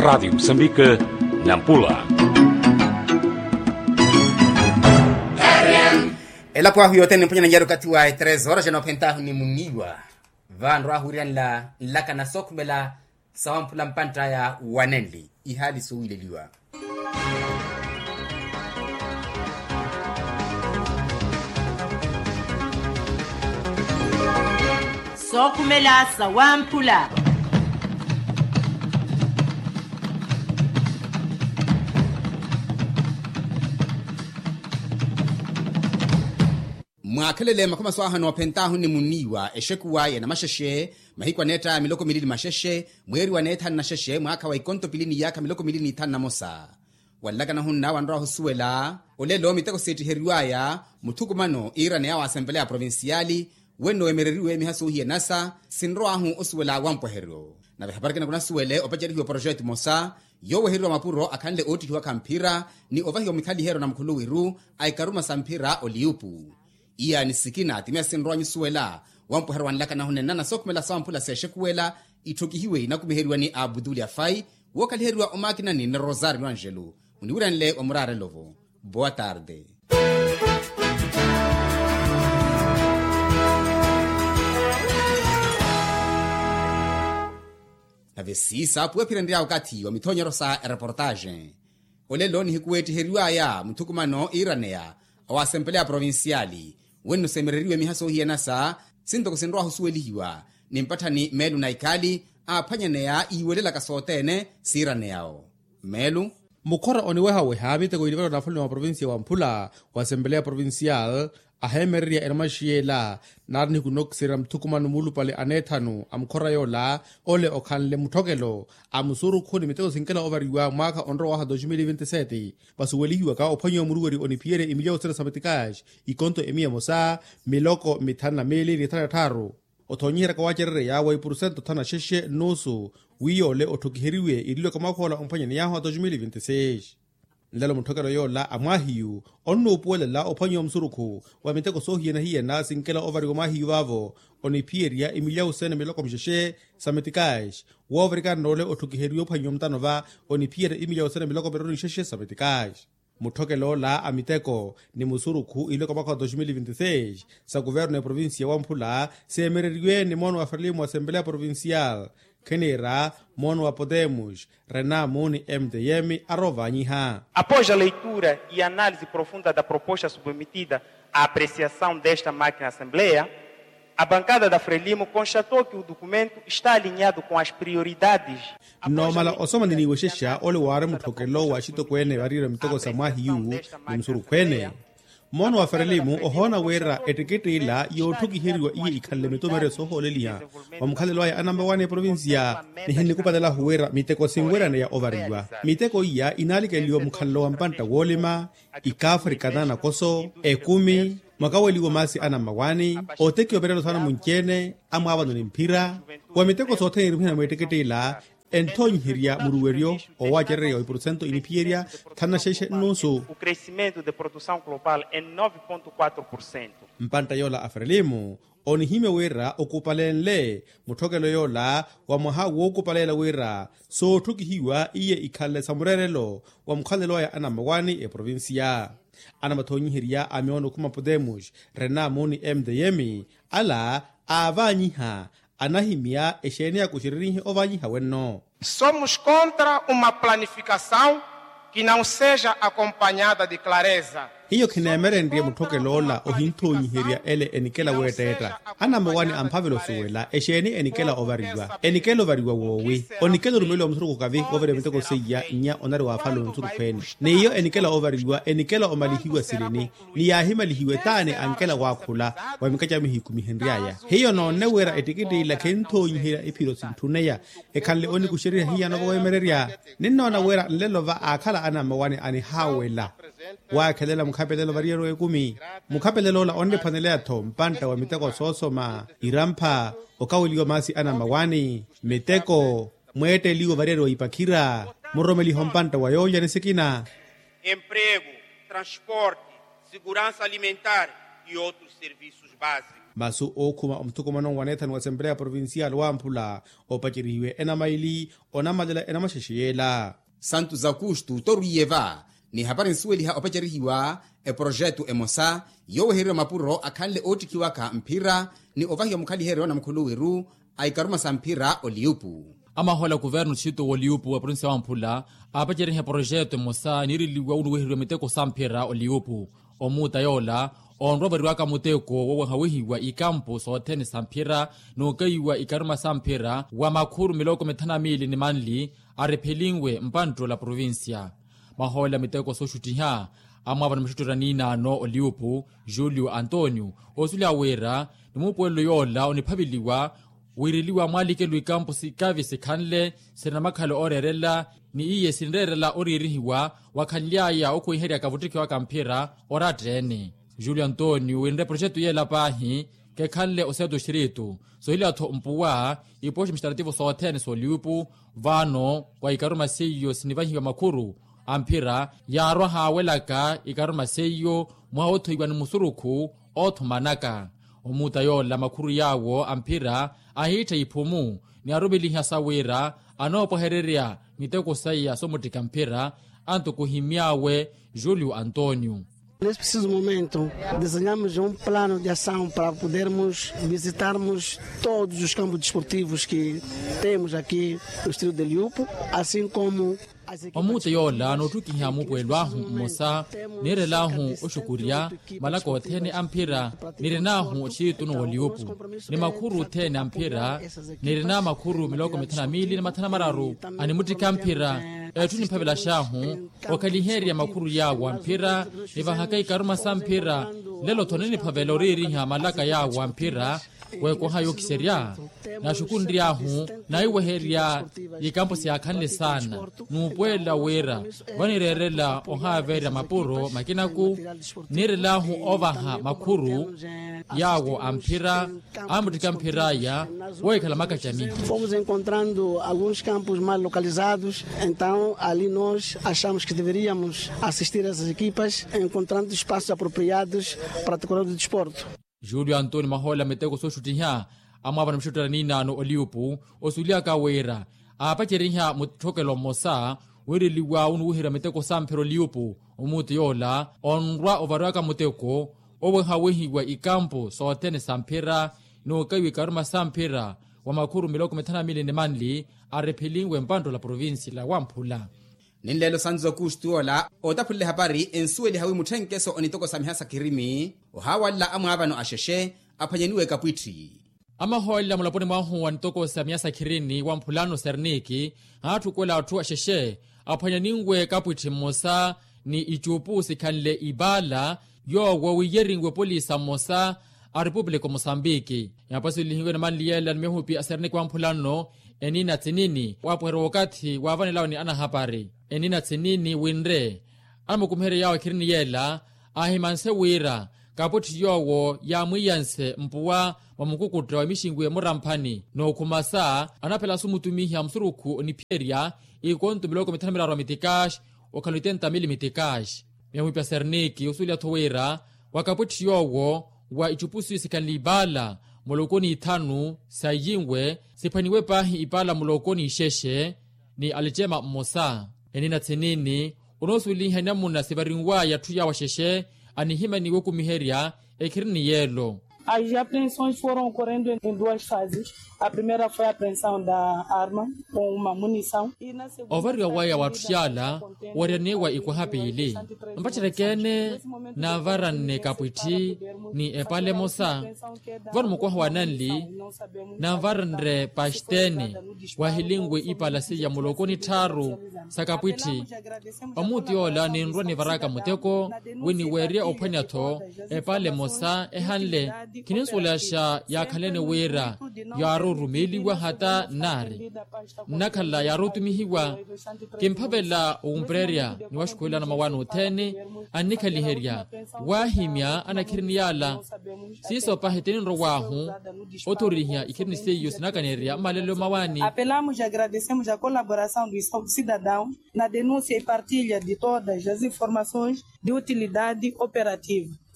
Rádio Moçambique, Nampula. Ela kwa huyo tena mponya njaro kati wa 3 horas jana pentahu ni mungiwa vandu ahurian la lakana sokmela sawampula mpanta ya wanenli ihali suwile liwa sokumela sawampula mwakelele makoma swahano wapentahu ni muniwa eshekuwa ya na masheshe mahikwa neta miloko milili masheshe mweri wa neta na sheshe mwaka wa ikonto pilini yaka miloko milili itana na mosa walaga na hunna wandoa husuela olelo miteko seti heriwaya mutukumano ira na yawa asembelea provinciali weno emereriwe mihasu hiye nasa sinroa hu usuela wampo hero na vihabarikina kuna suele opajari hiyo project mosa yowe hero mapuro akanle oti hiwa kampira ni ovahiyo mikali hero na mkulu wiru aikaruma sampira oliupu iya ni sikina atimia sinroa nyusuela wampo hero wanlaka na hunena na sokumela sawampula seshekuela itokihiwe inakumiheriwa ni Abuduli Afai wokaliheriwa omakina ni Rosario Angelo uniwuranle omurare lovo. Boa tarde. Navesisa puepirendia wakati wa mitonyero sa reportage olelo ni hikuweti heriwaya mutukumano iranea awasempelea provinciali wenu semereriwe mihaso hiye nasa sinto kusindroa husuelihiwa ni mpatani Melu na Ikali apanyanea iwelela kasotene siraneao Melu mukora oniweha miteko ilivero na fulani wa provinsia wa Mpula wa Assemblea Provincial ahemeria ermashiela narni kunok siram tukumanu mulu pale anethanu amkora yola ole okanle mutokelo amusuru khoni miteko sinkela overiwa mwaka onro wa 2027 basuwelihiwa ka opanyo muruweri onipiere Emilio Sera Sabatikash ikonto emia mosa miloko mitana meli ritana taro otonyera kwa wacherere ya wa % tana sheshe nusu wiyole otokiheriwe ililo kama kola ompanya ni yaho 2026 ndalo mutokero yola amwahiyu onno upuele la opanyo msuruku wa miteko sohiye na hiye na sinkela overiwa mahiyu vavo onipieria Emilio Sera miloko msheshe Sabatikash wa overika nole otokiheriwe opanyo mtanova onipiere Emilio Sera miloko beroni sheshe Sabatikash mutokelo la amiteko ni musuruku ile kwa mwaka 2026 sa governo ya provincia wa Mpula semereriwe ni mono wa Frelimu Assemblea Provincial kenera mono wa Podemos Renamo ni MDM arovanyiha. Após a leitura e análise profunda da proposta submetida à apreciação desta máquina Assembleia, a bancada da Frelimo constatou que o documento está alinhado com as prioridades. Nomala osoma nini weshesha ole ware mutokelo wa shito kwene barira mitoko samahiyu ni msuru kwene. Mono wa Frelimo ohona wera etikete ila yotukihiriwa iye ikhalle mitomere soho lelia. Wa mkhalelo ya anamba wane provincia ni hindi kupadela huwera miteko singwera na ya ovariwa. Miteko iya inalika iliwa mkhalelo wa mpanta wolima, ikafri kadana koso, ekumi, makaweliwa masi ana mawani oteki operelo sana munchene ama abano ni mpira wa miteko sote irumina mwetekete ila entonhiria muruwerio o wacherere o % inipieria tana sheshe nusu O crescimento de produção global é 9.4%. mpanta yola Afrelimu onihime wera okupalenle mutokelo yola wa mwaha wokupalela wera so tukihiwa iye ikhale samurerelo wa mkhalelo ya ana mawani provincia ana matonyihiria ameono kuma Podemos Renamo ni MDM ala avanyiha anahimia eshenia kushiririhi ovanyiha wenno. Somos contra uma planificação que não seja acompanhada de clareza. Hiyo kinemere ndiye mutokelo la ohintonyihiria ele enikela weteta ana mawani ampavelo suwela esheni enikela ovariwa enikelo variwa wowe onikelo rumelo msuruku kavi overe miteko seya nya onare wa falo msuruku kwene niyo enikela ovariwa enikela omalihiwa silini ni yahima lihiwe tane ankela wakula wa mikacha mihikumi henriaya hiyo no newera etikiti ila kentonyihiria ipiro sintuneya ekanle oni kushiria hiya nogo wemereria ninno na wera lelova akala ana mawani ani hawela wa kelela mukapelelo variero ekumi mukapelelo la onde panelea to mpanta wa miteko sosoma irampa okawiliwa masi ana mawani miteko mwete ligo variero ipakira muromeli hompanta wa yoya nesekina Emprego, transporte, segurança alimentar e outros serviços básicos. masu okhuma umtukumano wa Nethanu wa Assembleya Provincial wa Mphula opachiriwe ena maili onamalela ena masheshiyela. Santos Augusto Toruyeva ni habari nsuweliha opachirihiwa projeto emosa yoweherero mapuro akhanle otikiwaka mpira ni ovahiwa mukhaliherero na mkhulu weru aikaruma sa mpira oliupu. Amahola governo chito oliupu wa provincia wa Mphula apachirihe projeto emosa niriliwa unuweherero miteko sa mpira oliupu omuta yola onroveriwaka muteko wowehawihiwa ikampo sothene sa mpira nokaiwa ikaruma sa mpira wa makhuru miloko mithanamili ni manli arephelingwe mpantro la provincia. Mahola miteko soshutiha amava na mshutura ninano oliupu Julio Antonio osulia wera ni mupuelo yola oniphaviliwa wiriliwa mwalikelu ikampo sikavi sikhanle sena makhalo orerela ni iye sinrerela oririhiwa wakhanlyaya okuiherya kavutiki waka mpira oratrene. Julio Antonio winre projeto yela pahi kekhanle osedo shiritu so ili atho mpuwa iposhe mshtarativo sothene soliupu vano kwa ikaruma seyo sinivahiwa makhuru ampira yarwa hawelaka ikaruma seyo mwa otho iwa ni musuruku otho manaka. Omuta yola makhuru yawo ampira ahita ipumu ni arubeliha sawira anopohereria miteko saya somutika mpira anto kuhimiawe Julio Antonio. Nesse preciso momento, desenhamos plano de ação para podermos visitarmos todos os campos desportivos que temos aqui no distrito de Liupo, assim como omuta yola notukiha mupuelwahu mosa nirelahu oshukuria malako thene ampira nirenahu chituno oliupu ni makhuru thene ampira nirena makhuru miloko mithanamili na mathanamararu animutika ampira etuni phavela shahu okaliheria makhuru yawo ampira ivahaka ikaruma sa mpira lelo thoneni phavela oririha malaka yawo ampira wekohayo kiseria na shukundriahu na iweheria ikampo siakhanle sana nupuela wera vanirerela ohaverya mapuro makinaku nirelahu ovaha makhuru yawo ampira amutika mpiraya woikhala makachami. Fomos encontrando alguns campos mal localizados, então ali nós achamos que deveríamos assistir essas equipas encontrando espaços apropriados para decorrer do desporto. Julio Antonio mahola meteko soshutiha amava na mshutura ninano oliupu osuliaka wera apachiriha muthokelo mosa weriliwa unuhira meteko sampero liupu omuti yola onrwa ovarwaka muteko owehawehiwa ikampo sothene sampira nokaiwi karuma sampira wa makhuru miloko mithanamili ni manli arephelingwe mpando la provinsi la wa Mphula. Ninlelo Santos Augusto ola otaphulle habari ensuweli hawi muthenkeso onitoko samihasa kirimi ohawalla amwavano asheshe aphanyeniwe kapwitri. Amahola mulaponi mwahu wanitoko samihasa kirini wa Mphulano Serniki hatukwela atu asheshe aphanyeniwe kapwitri mosa ni ichupu sikhanle ibala yowo wiyeringwe polisa mosa a Republiko Mosambiki yapasi lihiwe na manliyela nimehupi a Serniki wa Mphulano enina tsinini wapuhero wakati wavanelawo ni ana habari enina tsinini winre anamukumhere yawo kirini yela ahimanse wira kaputi yowo ya mwiyanse mpuwa wa mukukutra wa mishingwe muramphani nokumasa anaphela sumutumihi ya msuruku onipieria ikontu miloko mithanamilaro mitikash okaluitenta mili mitikash miyamuipya Serniki usuli athowira wakaputi yowo wa ichupusu isikanli ibala mulokoni ithanu sayingwe siphaniwe pahi ipala mulokoni isheshe ni alijema mosa enina tsenini unosuliha namuna sivaringwa yathu yawa sheshe anihimaniwe kumiheria ekirini yelo. As apreensões foram ocorrendo em duas fases. A primeira foi a apreensão da arma com uma munição. Ovari waya watushala warianewa iko hapili. Mpachirekene na varanne kapwiti ni epale mosa. Vanu mkwa wananli na varanre pashtene wahilingwe ipalasi ya mulokoni taru sakapwiti. Omuti ola ni nrwani varaka muteko wini weria opanyatho epale mosa ehanle. Kininsulasha ya khalene wera yaro rumeliwa hata nare nakhala yaro tumihiwa kimphavela umpreria ni washukwela na mawano thene anikhaliheria wahimya anakhirini yala siso paheteni rowahu otorihya ikhirini seyo sinakaneria malelo mawani. Apelamos e agradecemos a colaboração do cidadão na denúncia e partilha de todas as informações de utilidade operativa.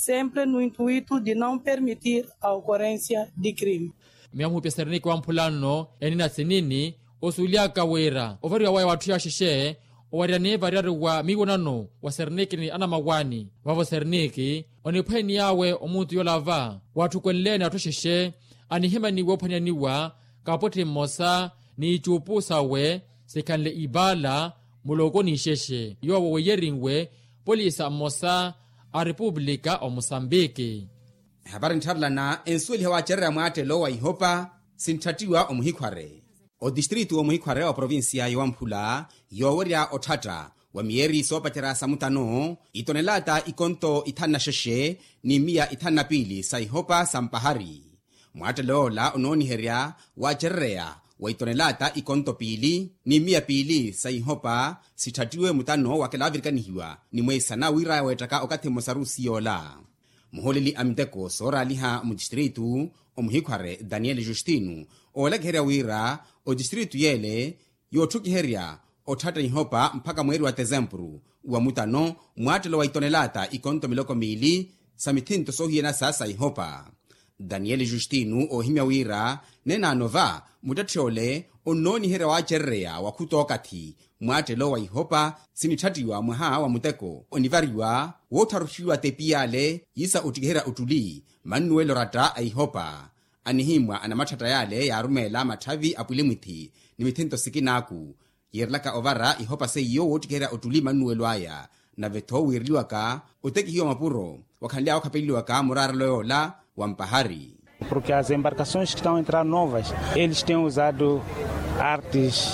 sempre no intuito de não permitir a ocorrência de crime. miamu peserniki wa mpulano enina senini osulia kawera ovari wa watu ya shishe owariane variari wa migonano wa serniki ni ana mawani wavo serniki onipeni yawe omuntu yolava watu kwelene watu shishe anihema ni wopanyaniwa kapote mosa ni chupu sawe sekanle ibala muloko ni sheshe yowo weyeringwe polisa mosa a República o Moçambique. Habari ntharlana ensueli hawa cherera mwatelo wa ihopa sintatiwa omuhikware. O distritu omuhikware wa provinsia ya Mphula yoweria othata wa mieri sopatera samutano itonelata ikonto ithana sheshe ni mia ithana pili sa ihopa sampahari. Mwatelo la ononiheria wa cherrea wa itonelata ikonto pili ni mia pili sa ihopa sithatiwe mutano wa kelavirikanihiwa ni mwesana wira wetaka okathemo sarusi yola. Muholeli amteko sora liha mu distritu omuhikware Daniel Justino olekheria wira o distritu yele yothukiheria othata ihopa mpaka mweri wa Dezembro wa mutano mwatelo wa itonelata ikonto miloko mili sa mithinto sohiena sasa ihopa. Daniel Justino ohimya wira nena nova mutathiole ononi hera wa cherrea wa kutokati mwatelo wa ihopa sinithatiwa mwaha wa muteko onivariwa wotharushiwa tepiale yisa utikihera utuli manuelo rata a ihopa anihimwa ana mathata yale ya rumela mathavi apulimwithi ni mithinto sikinaku yerlaka ovara ihopa seiyo wotikihera utuli manuelo aya na vetho wirliwaka utekihiwa mapuro wakhanlia wakhapeliwaka muraralo yola wa mpahari. Porque as embarcações que estão a entrar novas, eles têm usado artes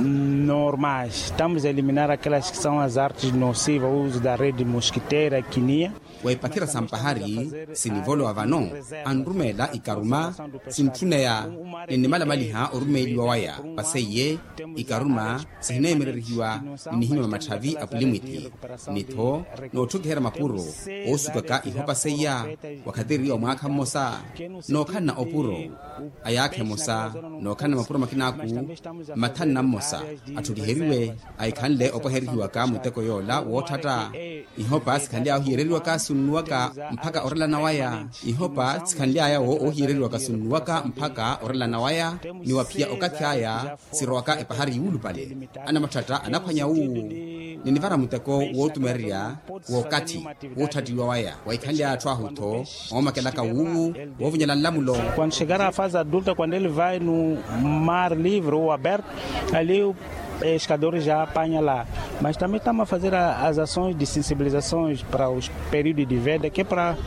normais. Estamos a eliminar aquelas que são as artes nocivas, o uso da rede mosquiteira, quinia. Waipatira sampahari sinivolo avano anrumela ikaruma simtuneya nenimala maliha orumeli wawaya paseye ikaruma sihinemererihiwa ninihima mathavi apulimwithi nitho nothukihera mapuro osukaka ihopa seya wakhathiriwa mwakha mosa nokhana opuro ayakhe mosa nokhana mapuro makinaku mathana mosa athukiheriwe aikhanle opoherihiwa ka muteko yola wothata ihopa sikhanlia ohiyereriwa ka sunuwaka mpaka orelana waya ihopa sikhanlia yawo ohiyereriwa sunuwaka mpaka orelana waya niwaphia okathyaya sirowaka epahari yulu pale ana mathata anaphwanya ninivara muteko wotumeria wokati wothatiwa waya waikhanlia athu ahutho omakelaka wovunyela nlamulo. Quando chegar à fase adulta, quando ele vai no mar livre ou aberto, ali o pescadores já apanha lá. Mas também estamos a fazer as ações de sensibilizações para os períodos de veda, que é para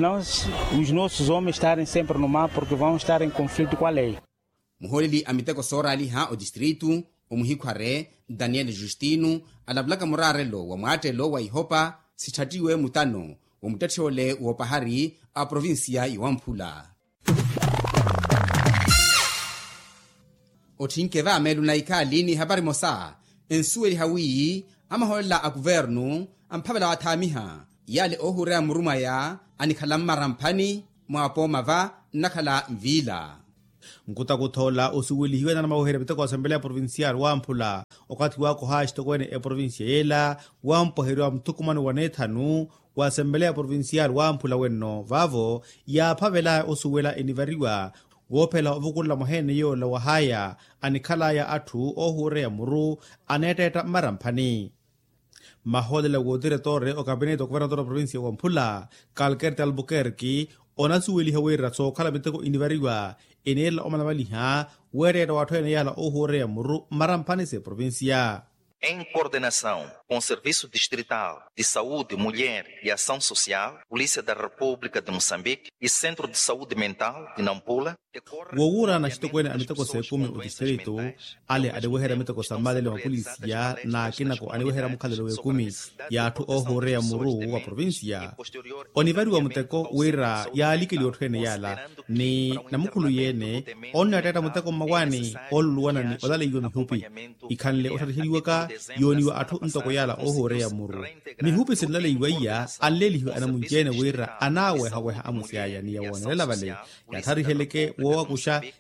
os nossos homens estarem sempre no mar, porque vão estar em conflito com a lei. Muholeli amiteko sora liha o distritu omuhikware Daniel Justino alablaka murarelo wa mwatelo wa ihopa sithatiwe mutano wa mutathiole wa pahari a provinsia ya Mphula. Othinkeva amelu na ikali ni habari mosa ensueli hawi amahola a governo amphabela wathamiha yale ohurea murumaya anikhala mmaramphani mwapo mava nakhala mvila. Nkutakuthola osuwelihiwe na mawohere biteko asambelea provincial wa Mphula okati wako hashitokwene provincia yela wa mpoheri wa mtukumani wa nethanu wa asambelea provincial wa Mphula wenno vavo ya phavela osuwela enivariwa wophela ovukula mohene yola wa haya anikhala ya athu ohurea muru aneteta maramphani. Maholela wo direttore o gabinete governador provincia wa Mphula Calquerte Albuquerque onasuweli hawera so khala biteko inivariwa enela omanavaliha werera wathoene yala ohurea muru maramphani se provincia. Em coordenação com o Serviço Distrital de Saúde, Mulher e Ação Social, Polícia da República de Moçambique e Centro de Saúde Mental de Nampula, wogura na shitokwene amiteko sekumi o distrito ale adewehera miteko samadele wa polisia na kinako adewehera mukhalelo wekumi ya athu ohurea muru wa provincia onivari wa muteko wira ya alikili othoene yala ni namukhulu yene onateta muteko mawani oluluwana ni odaleyiwe mihupi ikhanle othathiheliwaka yoniwa athu ntoko yala ohurea muru mihupi sinlaleyiwaiya anlelihiwe anamunjene wira anawehaweha amusyaya niyawonelela vale yathariheleke wowakusha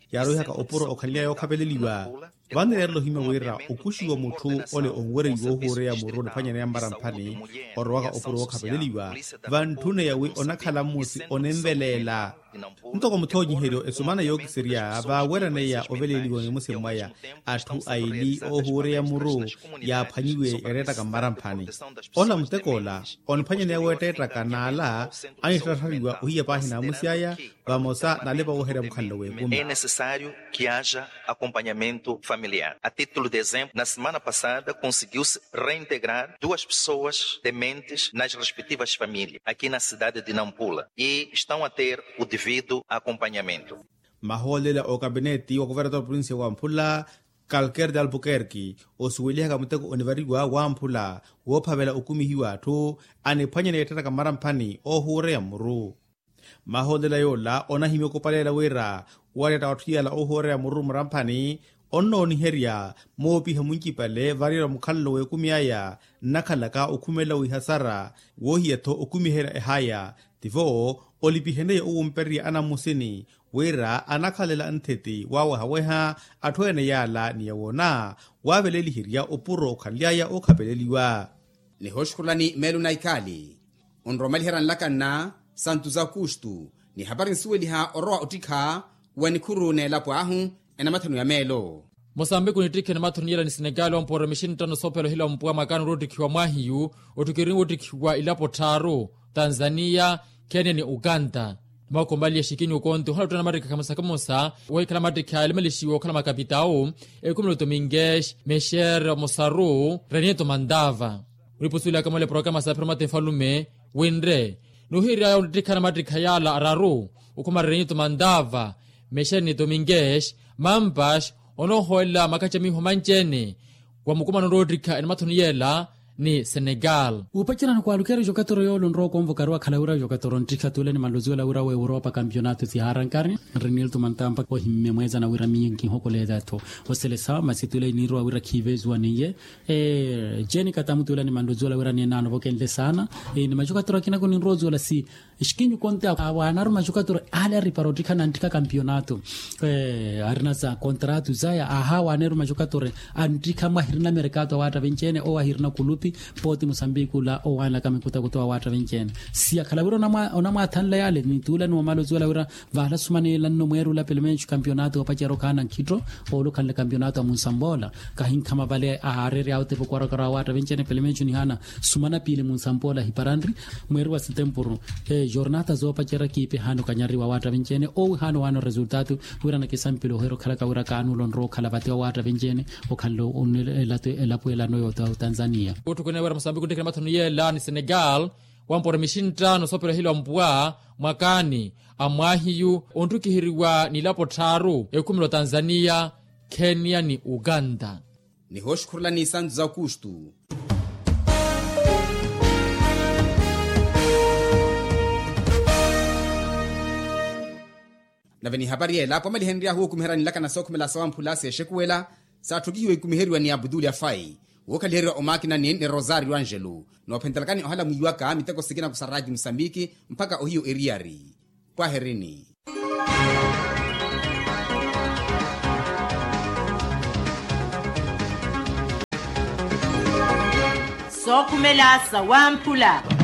yaro haka oporo okhalia yo khapeleliwa vanderlo hime wera ukushiwa muthu ole onwere yo hore ya muro na phanyana ya mbaramphani orwaka oporo okhapeleliwa vanthune yawe onakhala musi onemvelela ntoko muthonyi hero esumana yo kiseria va werane ya oveleliwa ne musemaya athu aili ohore ya muro ya phanyiwe ereta kambaramphani ola mutekola onphanyana ya weteta kanala ayitrathaliwa uhiya pahina musiaya vamosa naleva ohera mkhallo weguma. É necessário que haja acompanhamento familiar. A título de exemplo, na semana passada conseguiu-se reintegrar 2 pessoas dementes nas respectivas famílias, aqui na cidade de Nampula, e estão a ter o devido acompanhamento. Maholela o gabinete wa governador provincia wa Nampula Calquer de Albuquerque osuweli haka muteko onivariwa wa Nampula wo phavela ukumihiwa to ane phanyana yetata kamaramphani ohure ya muru. Maholela yola onahime kopalela wera waleta wathiyala ohore ya muru marampani onno niheria mopi hamunkipale varira mukhallo we kumiaya nakhalaka ukhumela wihasara wohiyatho ukumihera ehaya tifo olipihene uumperia anamusini wera anakhalela ntheti wawe haweha athoene yala niyawona waveleli hiria opuro khaliaya okhapeleliwa ni hoshkulani melu naikali onromali heran lakana santuza kustu ni habari nsuweliha oroa otikha wanikhuru nelapo ahu ena mathanu ya melo Mosambique nitikhe na mathanu yela ni Senegal wa mpora mishini tano sopelo hila mpua makano rotikhiwa mahiyu otukirini otikhiwa ilapo taro Tanzania, Kenya ni Uganda makombali ya shikini ukonto hala tuna marika kama sakamosa wa kala marika alimelishiwa kala makapitao kumilo Mingesh Mesher Mosaru Renieto Mandava ulipusula kama le programa sa permate falume wendre nuhiri ya unitika na marika yala araru ukuma Renieto Mandava Mesher ni Domingesh Mambash onohoela makachamiho manchene kwa mukuma nrodrika ena mathunu yela ni Senegal. Upachana kwa lukero jokatoro yolo nro konvokarwa khalaura jokatoro ntika tule ni malozi la ura wa Europa campeonato si harankarni Renil tumantampa ko himme mweza na ura mingi hokole dato hosele sa masitule ni ro ura kivezwa niye jeni katamu tule ni malozi la ura ni nano bokende sana ni majokatoro kina ko ni rozo la si iskinyu konte awanaru majokatoro ala riparodika na ntika campeonato arna za contrato zaya aha waneru majokatoro antika mahirna mercato wata vencene o ahirna kulupi poti Mozambique la o wana kama kutoa watu wengine sia kalaburo na mathanla yale ni tula no malo zula ura vala sumane lanno mweru la pelemenchu campeonato opachero kana kitro o lokal campeonato Musambola kahin kama vale aharere aute pokwara kara watu wengine pelemenchu ni hana sumana pile Musambola hiparandri mweru wa setempuru jornata zo opachera kipe hano kanyari wa watu wengine o hano wano resultatu ura na kisampilo hero kala ka ura kanu lonro kala bate watu wengine o kallo elapuela no Tanzania utukune wera Mozambique ndikira mathunu yela ni Senegal wampora mishini tano sopelo hilo mpua mwakani amwahiyu ontukihiriwa nilapo tharu ekumilo Tanzania, Kenya ni Uganda ni hoshkurlani santu za kustu na veni habari yela pomali henria huo kumherani laka na sokumela sawamphula se shekuwela sa thugiwe kumiheriwa ni Abdul Afai wokaliheriwa omakina ni Rosario Angelo no pentalakani ohala muiwaka miteko sikina kusaraji Msambiki mpaka ohiyo eriari kwa herini sokumela sawampula